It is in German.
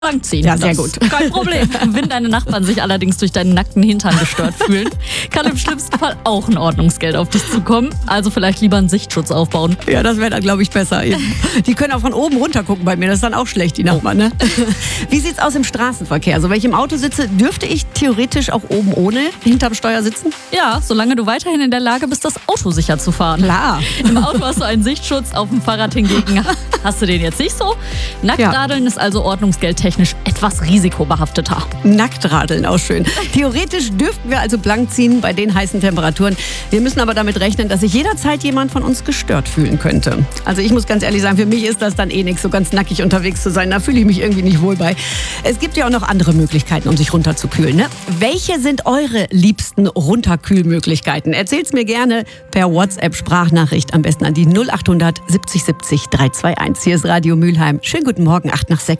Langziehen. Ja, sehr gut. Kein Problem. Wenn deine Nachbarn sich allerdings durch deinen nackten Hintern gestört fühlen, kann im schlimmsten Fall auch ein Ordnungsgeld auf dich zukommen. Also vielleicht lieber einen Sichtschutz aufbauen. Ja, das wäre dann, glaube ich, besser. Die können auch von oben runter gucken bei mir. Das ist dann auch schlecht, die Nachbarn. Ne? Wie sieht's aus im Straßenverkehr? Also wenn ich im Auto sitze, dürfte ich theoretisch auch oben ohne hinterm Steuer sitzen? Ja, solange du weiterhin in der Lage bist, das Auto sicher zu fahren. Klar. Im Auto hast du einen Sichtschutz, auf dem Fahrrad hingegen hast du den jetzt nicht so. Nacktradeln ist also ordnungsgeldtechnisch etwas risikobehafteter. Nacktradeln, auch schön. Theoretisch dürften wir also blank ziehen bei den heißen Temperaturen. Wir müssen aber damit rechnen, dass sich jederzeit jemand von uns gestört fühlen könnte. Also ich muss ganz ehrlich sagen, für mich ist das dann eh nichts, so ganz nackig unterwegs zu sein. Da fühle ich mich irgendwie nicht wohl bei. Es gibt ja auch noch andere Möglichkeiten, um sich runterzukühlen. Ne? Welche sind eure liebsten Runterkühlmöglichkeiten? Erzählt's mir gerne per WhatsApp-Sprachnachricht. Am besten an die 0800 70 70 321. Hier ist Radio Mülheim. Schönen guten Morgen, 8 nach 6.